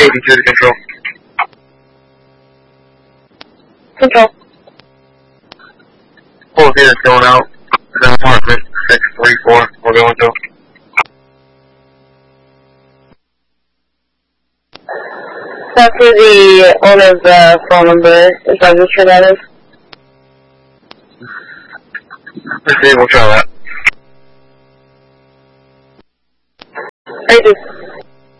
82 to control. Control. Full units going out. Then apartment 634. We're going to. That's for the owner's phone number. Is that what that is? Let's see, we'll try that.